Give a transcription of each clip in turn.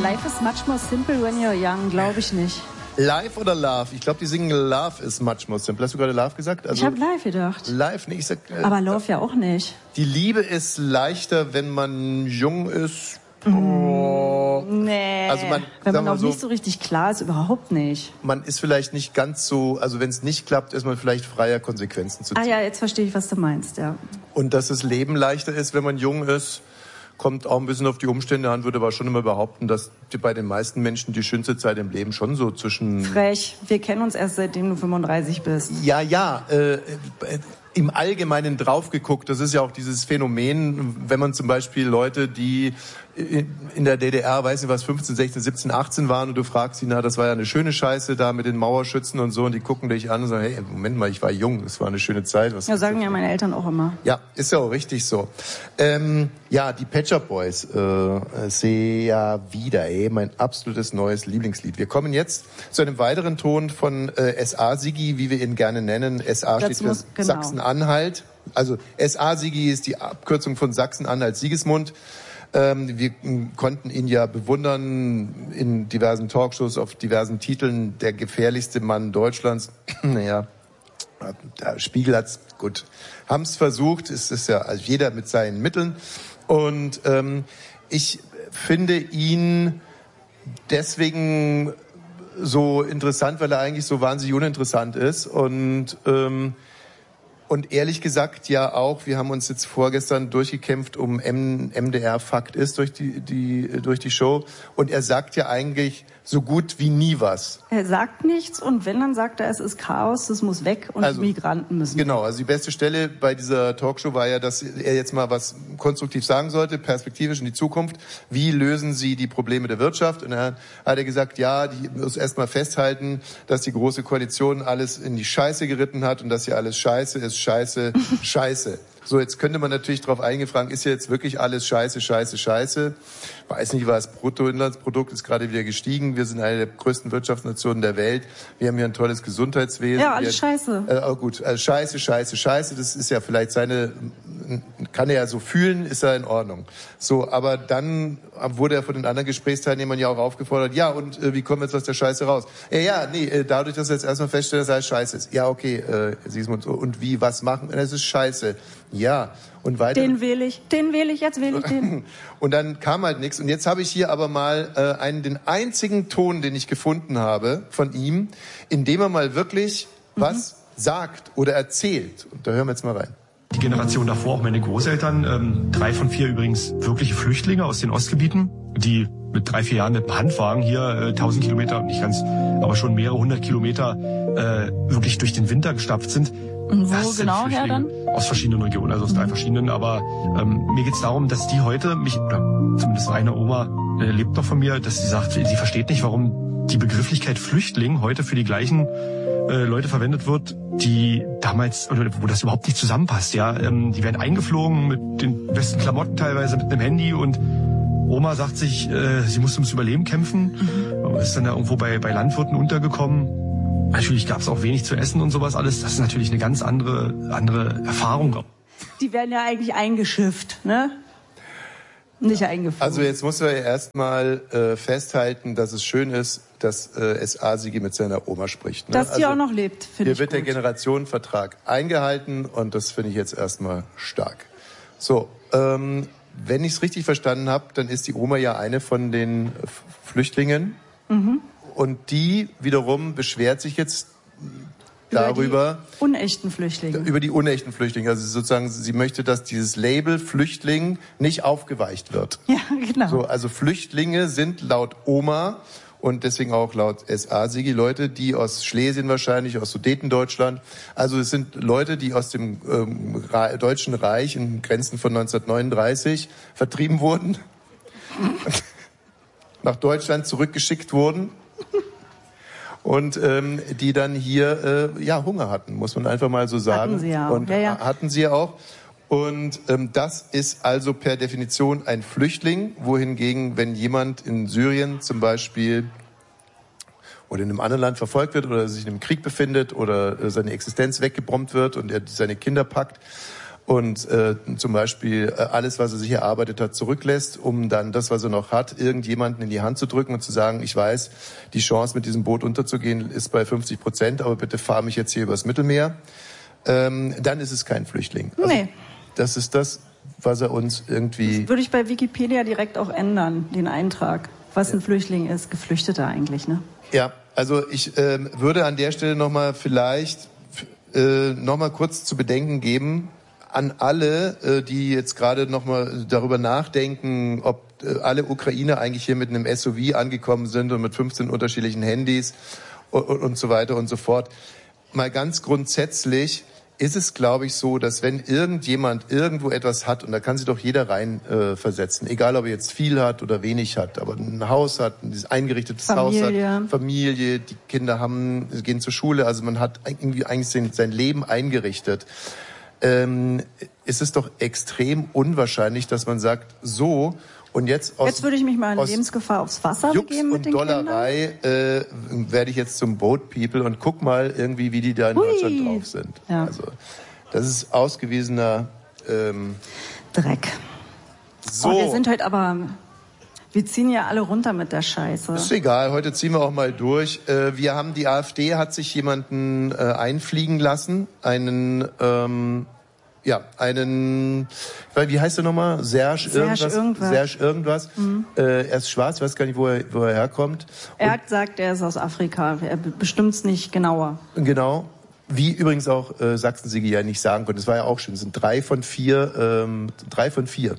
Life is much more simple when you're young, glaube ich nicht. Life oder Love? Ich glaube, die singen Love is much more simple. Hast du gerade Love gesagt? Also, ich habe Life gedacht. Life, nee, ich sag... Aber Love ja auch nicht. Die Liebe ist leichter, wenn man jung ist. Nee. Also wenn man noch so, nicht so richtig klar ist, überhaupt nicht. Man ist vielleicht nicht ganz so, also wenn es nicht klappt, ist man vielleicht freier, Konsequenzen zu ziehen. Ah ja, jetzt verstehe ich, was du meinst, ja. Und dass das Leben leichter ist, wenn man jung ist, kommt auch ein bisschen auf die Umstände an, würde aber schon immer behaupten, dass bei den meisten Menschen die schönste Zeit im Leben schon so zwischen... Frech, wir kennen uns erst seitdem du 35 bist. Ja, im Allgemeinen drauf geguckt, das ist ja auch dieses Phänomen, wenn man zum Beispiel Leute, die in der DDR, weiß nicht was, 15, 16, 17, 18 waren und du fragst sie, na, das war ja eine schöne Scheiße da mit den Mauerschützen und so und die gucken dich an und sagen, hey, Moment mal, ich war jung, das war eine schöne Zeit. Was ja, sagen ja meine Eltern auch immer. Ja, ist ja auch richtig so. Ja, die Pet Shop Boys, Sehr wieder, mein absolutes neues Lieblingslied. Wir kommen jetzt zu einem weiteren Ton von S.A. Siggi, wie wir ihn gerne nennen. S.A. steht für Sachsen-Anhalt. Also S.A. Siggi ist die Abkürzung von Sachsen-Anhalt Sigismund. Wir konnten ihn ja bewundern in diversen Talkshows, auf diversen Titeln. Der gefährlichste Mann Deutschlands. Naja, der Spiegel hat's gut. Haben's versucht. Es ist ja also jeder mit seinen Mitteln. Und ich finde ihn deswegen so interessant, weil er eigentlich so wahnsinnig uninteressant ist. Und ehrlich gesagt ja auch, wir haben uns jetzt vorgestern durchgekämpft um MDR Fakt ist durch die Show. Und er sagt ja eigentlich so gut wie nie was. Er sagt nichts und wenn, dann sagt er, es ist Chaos, das muss weg und also, die Migranten müssen. Genau, also die beste Stelle bei dieser Talkshow war ja, dass er jetzt mal was konstruktiv sagen sollte, perspektivisch in die Zukunft. Wie lösen Sie die Probleme der Wirtschaft? Und dann hat er gesagt, ja, die muss erst mal festhalten, dass die Große Koalition alles in die Scheiße geritten hat und dass hier alles scheiße ist, scheiße, scheiße. So, jetzt könnte man natürlich darauf eingehen, ist ja jetzt wirklich alles scheiße, scheiße, scheiße. Weiß nicht, was Bruttoinlandsprodukt ist gerade wieder gestiegen. Wir sind eine der größten Wirtschaftsnationen der Welt. Wir haben hier ein tolles Gesundheitswesen. Ja, alles scheiße. Gut, scheiße, scheiße, scheiße. Das ist ja vielleicht kann er ja so fühlen, ist ja in Ordnung. So, aber dann wurde er von den anderen Gesprächsteilnehmern ja auch aufgefordert, ja, und wie kommen wir jetzt aus der Scheiße raus? Dadurch, dass er jetzt erstmal feststellt, dass alles scheiße ist. Ja, okay, Sigismund, und wie, was machen? Es ist scheiße. Ja, und weiter. Jetzt wähle ich den. Und dann kam halt nichts. Und jetzt habe ich hier aber mal den einzigen Ton, den ich gefunden habe von ihm, in dem er mal wirklich was sagt oder erzählt. Und da hören wir jetzt mal rein. Die Generation davor, auch meine Großeltern, 3 von 4 übrigens wirkliche Flüchtlinge aus den Ostgebieten, die mit 3, 4 Jahren mit dem Handwagen hier 1000 Kilometer, nicht ganz, aber schon mehrere 100 Kilometer wirklich durch den Winter gestapft sind. Und wo genau her dann? Aus verschiedenen Regionen, also aus 3 verschiedenen. Aber mir geht's darum, dass die heute oder zumindest eine Oma lebt noch von mir, dass sie sagt, sie versteht nicht, warum die Begrifflichkeit Flüchtling heute für die gleichen Leute verwendet wird, die damals, oder wo das überhaupt nicht zusammenpasst. Ja, die werden eingeflogen mit den besten Klamotten teilweise, mit einem Handy und Oma sagt sich, sie muss ums Überleben kämpfen, ist dann da irgendwo bei Landwirten untergekommen. Natürlich gab es auch wenig zu essen und sowas alles. Das ist natürlich eine ganz andere Erfahrung. Die werden ja eigentlich eingeschifft, ne? Nicht eingeflogen. Also jetzt muss man ja erstmal festhalten, dass es schön ist, dass S.A. Siggi mit seiner Oma spricht. Ne? Dass die auch noch lebt, finde ich. Hier wird der Generationenvertrag eingehalten und das finde ich jetzt erstmal stark. So, wenn ich es richtig verstanden habe, dann ist die Oma ja eine von den Flüchtlingen. Mhm. Und die wiederum beschwert sich jetzt darüber. Die unechten Flüchtlinge. Über die unechten Flüchtlinge. Also sozusagen, sie möchte, dass dieses Label Flüchtling nicht aufgeweicht wird. Ja, genau. So, also Flüchtlinge sind laut Oma und deswegen auch laut S.A. Siggi Leute, die aus Schlesien wahrscheinlich, aus Sudetendeutschland. Also es sind Leute, die aus dem Deutschen Reich in Grenzen von 1939 vertrieben wurden, nach Deutschland zurückgeschickt wurden. Und die dann hier Hunger hatten, muss man einfach mal so sagen. Hatten sie ja auch. Und hatten sie ja auch. Und das ist also per Definition ein Flüchtling, wohingegen, wenn jemand in Syrien zum Beispiel oder in einem anderen Land verfolgt wird oder sich in einem Krieg befindet oder seine Existenz weggebombt wird und er seine Kinder packt und zum Beispiel alles, was er sich erarbeitet hat, zurücklässt, um dann das, was er noch hat, irgendjemanden in die Hand zu drücken und zu sagen, ich weiß, die Chance, mit diesem Boot unterzugehen, ist bei 50%, aber bitte fahr mich jetzt hier übers Mittelmeer, dann ist es kein Flüchtling. Also, nee. Das ist das, was er uns irgendwie... Das würde ich bei Wikipedia direkt auch ändern, den Eintrag. Was ein Flüchtling ist, Geflüchteter eigentlich, ne? Ja, also ich würde an der Stelle nochmal vielleicht nochmal kurz zu bedenken geben an alle, die jetzt gerade nochmal darüber nachdenken, ob alle Ukrainer eigentlich hier mit einem SUV angekommen sind und mit 15 unterschiedlichen Handys und so weiter und so fort. Mal ganz grundsätzlich ist es, glaube ich, so, dass wenn irgendjemand irgendwo etwas hat, und da kann sich doch jeder rein versetzen, egal ob er jetzt viel hat oder wenig hat, aber ein Haus hat, ein eingerichtetes Haus hat, Familie, die Kinder gehen zur Schule, also man hat irgendwie eigentlich sein Leben eingerichtet, ist es doch extrem unwahrscheinlich, dass man sagt, so, und jetzt würde ich mich mal in Lebensgefahr aufs Wasser begeben mit den Dollerei, werde ich jetzt zum Boat People und guck mal irgendwie, wie die da in Deutschland drauf sind. Ja. Also das ist ausgewiesener Dreck. So. Oh, wir sind heute aber, wir ziehen ja alle runter mit der Scheiße. Ist egal, heute ziehen wir auch mal durch. Die AfD hat sich jemanden einfliegen lassen, wie heißt der nochmal? Serge irgendwas. Mhm. Er ist schwarz, ich weiß gar nicht, wo er herkommt. Er hat gesagt, er ist aus Afrika. Er bestimmt's nicht genauer. Genau. Wie übrigens auch Sachsen-Sigi ja nicht sagen konnte. Das war ja auch schön. Es sind 3 von 4. 3 von 4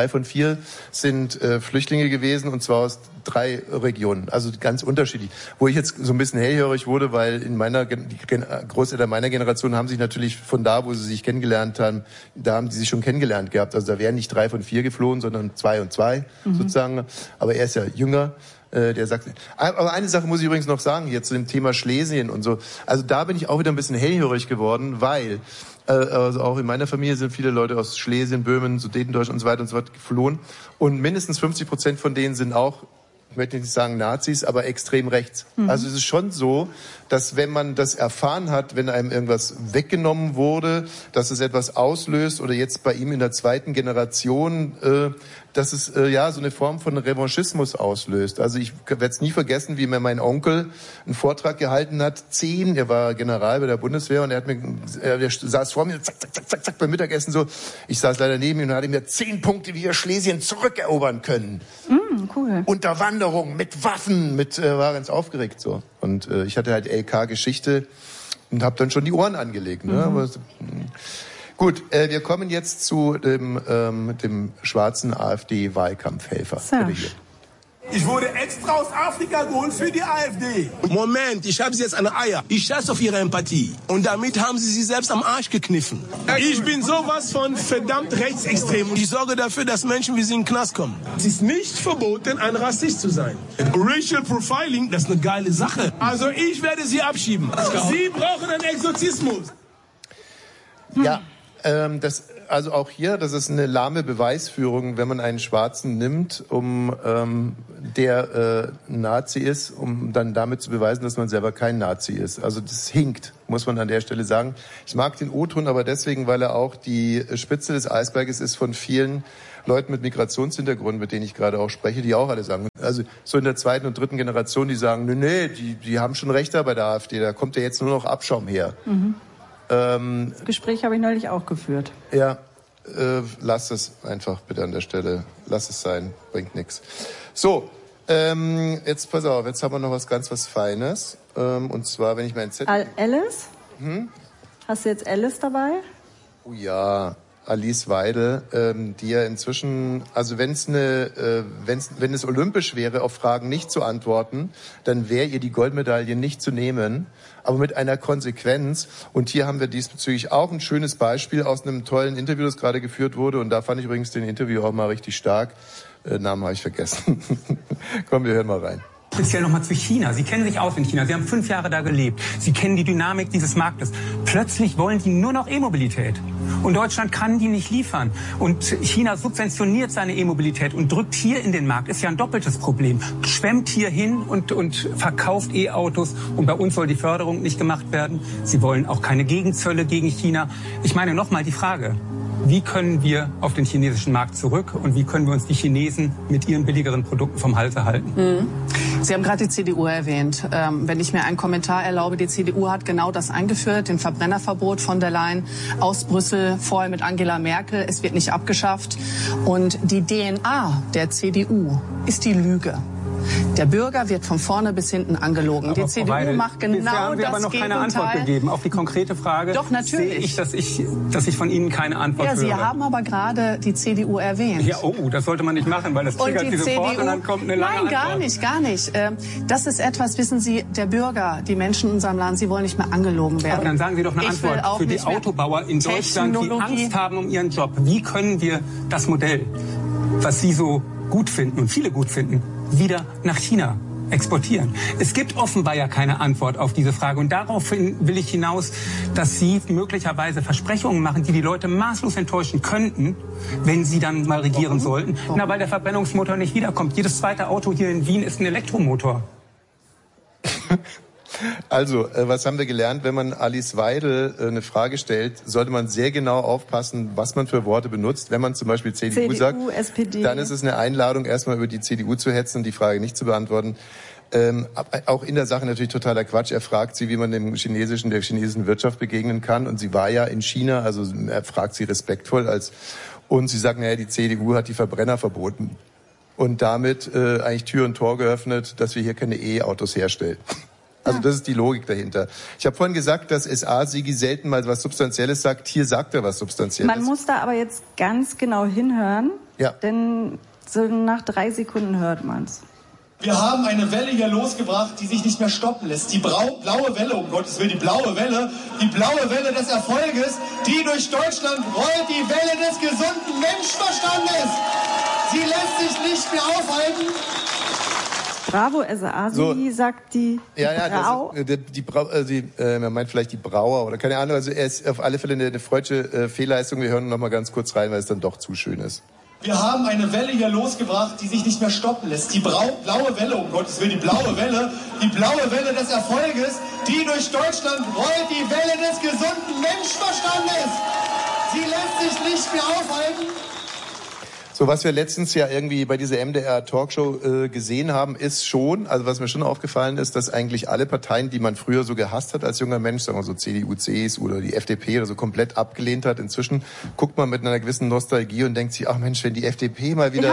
sind Flüchtlinge gewesen, und zwar aus 3 Regionen. Also ganz unterschiedlich. Wo ich jetzt so ein bisschen hellhörig wurde, weil die Großeltern meiner Generation haben sich natürlich von da, wo sie sich kennengelernt haben, da haben sie sich schon kennengelernt gehabt. Also da wären nicht 3 von 4 geflohen, sondern 2 und 2 sozusagen. Aber er ist ja jünger. Der sagt, aber eine Sache muss ich übrigens noch sagen, hier zu dem Thema Schlesien und so. Also da bin ich auch wieder ein bisschen hellhörig geworden, weil also auch in meiner Familie sind viele Leute aus Schlesien, Böhmen, Sudetendeutschland und so weiter und so fort geflohen. Und mindestens 50% von denen sind auch, ich möchte nicht sagen Nazis, aber extrem rechts. Also es ist schon so, dass wenn man das erfahren hat, wenn einem irgendwas weggenommen wurde, dass es etwas auslöst, oder jetzt bei ihm in der 2. Generation, dass es so eine Form von Revanchismus auslöst. Also ich werde es nie vergessen, wie mir mein Onkel einen Vortrag gehalten hat. Er war General bei der Bundeswehr, und er saß vor mir, zack, zack, zack, zack, zack, beim Mittagessen so. Ich saß leider neben ihm und er hatte mir 10 Punkte, wie wir Schlesien zurückerobern können. Cool. Unterwanderung mit Waffen, war ganz aufgeregt so. Und ich hatte halt LK-Geschichte und habe dann schon die Ohren angelegt. Ne? Aber, gut, wir kommen jetzt zu dem schwarzen AfD-Wahlkampfhelfer. Ich wurde extra aus Afrika geholt für die AfD. Moment, ich habe Sie jetzt an der Eier. Ich scheiße auf Ihre Empathie. Und damit haben Sie sich selbst am Arsch gekniffen. Ich bin sowas von verdammt rechtsextrem. Und ich sorge dafür, dass Menschen wie Sie in den Knast kommen. Es ist nicht verboten, ein Rassist zu sein. Racial Profiling, das ist eine geile Sache. Also ich werde Sie abschieben. Sie brauchen einen Exorzismus. Ja. Also auch hier, das ist eine lahme Beweisführung, wenn man einen Schwarzen nimmt, der Nazi ist, um dann damit zu beweisen, dass man selber kein Nazi ist. Also das hinkt, muss man an der Stelle sagen. Ich mag den O-Ton aber deswegen, weil er auch die Spitze des Eisberges ist von vielen Leuten mit Migrationshintergrund, mit denen ich gerade auch spreche, die auch alle sagen, also so in der 2. und 3. Generation, die sagen, die haben schon recht da bei der AfD, da kommt ja jetzt nur noch Abschaum her. Das Gespräch habe ich neulich auch geführt. Ja, lass es einfach bitte an der Stelle. Lass es sein, bringt nichts. So, jetzt pass auf, jetzt haben wir noch was Feines. Und zwar, wenn ich meinen Zettel... Alice? Hast du jetzt Alice dabei? Oh ja, Alice Weidel, die ja inzwischen, also wenn es olympisch wäre, auf Fragen nicht zu antworten, dann wäre ihr die Goldmedaille nicht zu nehmen, aber mit einer Konsequenz. Und hier haben wir diesbezüglich auch ein schönes Beispiel aus einem tollen Interview, das gerade geführt wurde. Und da fand ich übrigens den Interview auch mal richtig stark. Namen habe ich vergessen. Komm, wir hören mal rein. Speziell nochmal zu China. Sie kennen sich aus in China. Sie haben 5 Jahre da gelebt. Sie kennen die Dynamik dieses Marktes. Plötzlich wollen die nur noch E-Mobilität. Und Deutschland kann die nicht liefern. Und China subventioniert seine E-Mobilität und drückt hier in den Markt. Ist ja ein doppeltes Problem. Schwemmt hier hin und verkauft E-Autos. Und bei uns soll die Förderung nicht gemacht werden. Sie wollen auch keine Gegenzölle gegen China. Ich meine nochmal die Frage. wie können wir auf den chinesischen Markt zurück und wie können wir uns die Chinesen mit ihren billigeren Produkten vom Halse halten. Sie haben gerade die CDU erwähnt. Wenn ich mir einen Kommentar erlaube, die CDU hat genau das eingeführt, den Verbrennerverbot von der Leyen aus Brüssel, vorher mit Angela Merkel. Es wird nicht abgeschafft. Und die DNA der CDU ist die Lüge. Der Bürger wird von vorne bis hinten angelogen. Aber die CDU macht genau das Gegenteil. Haben wir aber noch keine Antwort gegeben auf die konkrete Frage. Doch, natürlich. Sehe ich, dass ich von Ihnen keine Antwort höre. Sie haben aber gerade die CDU erwähnt. Ja, das sollte man nicht machen, weil das triggert Sie sofort und dann kommt eine lange Antwort. Nein, gar nicht. Das ist etwas, wissen Sie, der Bürger, die Menschen in unserem Land, sie wollen nicht mehr angelogen werden. Aber dann sagen Sie doch eine Antwort für die Autobauer in Deutschland, die Angst haben um ihren Job. Wie können wir das Modell, was Sie so gut finden und viele gut finden, wieder nach China exportieren? Es gibt offenbar ja keine Antwort auf diese Frage. Und daraufhin will ich hinaus, dass Sie möglicherweise Versprechungen machen, die die Leute maßlos enttäuschen könnten, wenn Sie dann mal regieren sollten. Na, weil der Verbrennungsmotor nicht wiederkommt. Jedes zweite Auto hier in Wien ist ein Elektromotor. Also, was haben wir gelernt? Wenn man Alice Weidel eine Frage stellt, sollte man sehr genau aufpassen, was man für Worte benutzt. Wenn man zum Beispiel CDU sagt, SPD. Dann ist es eine Einladung, erstmal über die CDU zu hetzen und die Frage nicht zu beantworten. Auch in der Sache natürlich totaler Quatsch. Er fragt sie, wie man der chinesischen Wirtschaft begegnen kann. Und sie war ja in China, also er fragt sie respektvoll und sie sagt, naja, die CDU hat die Verbrenner verboten. Und damit eigentlich Tür und Tor geöffnet, dass wir hier keine E-Autos herstellen. Also das ist die Logik dahinter. Ich habe vorhin gesagt, dass SA-Sigi selten mal was Substanzielles sagt. Hier sagt er was Substanzielles. Man muss da aber jetzt ganz genau hinhören, denn so nach 3 Sekunden hört man's. Wir haben eine Welle hier losgebracht, die sich nicht mehr stoppen lässt. Die blaue Welle, um Gottes Willen, die blaue Welle des Erfolges, die durch Deutschland rollt, die Welle des gesunden Menschenverstandes. Sie lässt sich nicht mehr aufhalten. Bravo, SA-Sigi, sagt die Brau. Man meint vielleicht die Brauer oder keine Ahnung. Also er ist auf alle Fälle eine freudsche Fehlleistung. Wir hören noch mal ganz kurz rein, weil es dann doch zu schön ist. Wir haben eine Welle hier losgebracht, die sich nicht mehr stoppen lässt. Die blaue Welle, um Gottes Willen, die blaue Welle des Erfolges, die durch Deutschland rollt, die Welle des gesunden Menschenverstandes. Sie lässt sich nicht mehr aufhalten. So, was wir letztens ja irgendwie bei dieser MDR-Talkshow gesehen haben, ist schon, also was mir schon aufgefallen ist, dass eigentlich alle Parteien, die man früher so gehasst hat als junger Mensch, sagen wir so CDU, CSU oder die FDP oder so komplett abgelehnt hat, inzwischen guckt man mit einer gewissen Nostalgie und denkt sich, ach Mensch, wenn die FDP mal wieder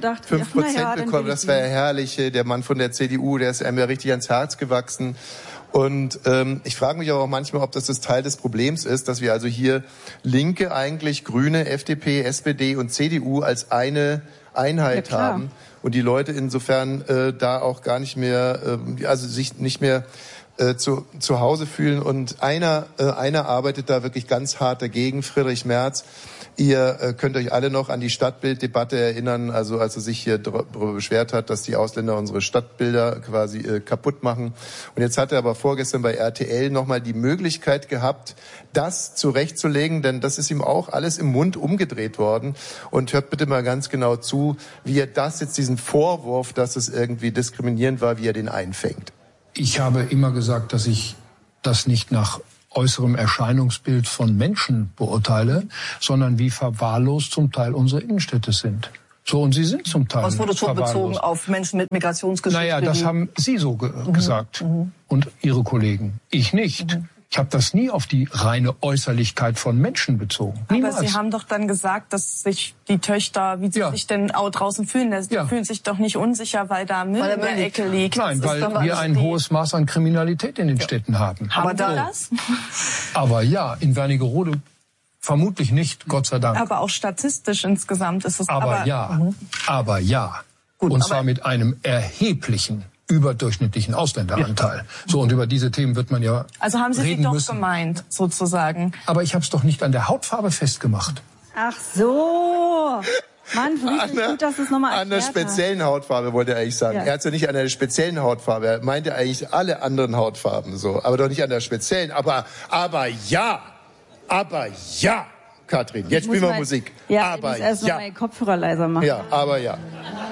5% bekommt, das wäre ja herrlich, der Mann von der CDU, der ist einem ja richtig ans Herz gewachsen. Und ich frage mich aber auch manchmal, ob das Teil des Problems ist, dass wir also hier Linke eigentlich, Grüne, FDP, SPD und CDU als eine Einheit haben und die Leute insofern da auch gar nicht mehr, also sich nicht mehr zu Hause fühlen. Und einer arbeitet da wirklich ganz hart dagegen, Friedrich Merz. Ihr könnt euch alle noch an die Stadtbilddebatte erinnern, also als er sich hier darüber beschwert hat, dass die Ausländer unsere Stadtbilder quasi kaputt machen. Und jetzt hat er aber vorgestern bei RTL nochmal die Möglichkeit gehabt, das zurechtzulegen, denn das ist ihm auch alles im Mund umgedreht worden. Und hört bitte mal ganz genau zu, wie er diesen Vorwurf, dass es irgendwie diskriminierend war, wie er den einfängt. Ich habe immer gesagt, dass ich das nicht nach äußerem Erscheinungsbild von Menschen beurteile, sondern wie verwahrlost zum Teil unsere Innenstädte sind. So, und sie sind zum Teil verwahrlost. Was wurde so bezogen auf Menschen mit Migrationsgeschichte? Naja, das haben Sie so gesagt und Ihre Kollegen. Ich nicht. Ich habe das nie auf die reine Äußerlichkeit von Menschen bezogen. Niemals. Aber Sie haben doch dann gesagt, dass sich die Töchter, wie sie sich denn auch draußen fühlen, die fühlen sich doch nicht unsicher, weil da Müll in der Ecke liegt. Nein, weil wir ein hohes Maß an Kriminalität in den Städten haben. Aber das? Aber ja, in Wernigerode vermutlich nicht, Gott sei Dank. Aber auch statistisch insgesamt ist es. Aber ja. Gut, und zwar mit einem erheblichen überdurchschnittlichen Ausländeranteil. So, und über diese Themen wird man ja also haben Sie reden doch müssen. Gemeint, sozusagen. Aber ich habe es doch nicht an der Hautfarbe festgemacht. Ach so. Mann, gut, dass es nochmal an der speziellen Hautfarbe wollte er eigentlich sagen. Ja. Er hat es ja nicht an der speziellen Hautfarbe. Er meinte eigentlich alle anderen Hautfarben so, aber doch nicht an der speziellen. Aber ja, Katrin, jetzt spielen wir Musik. Ja, aber ich muss erst noch mal die Kopfhörer leiser machen. Ja, aber ja.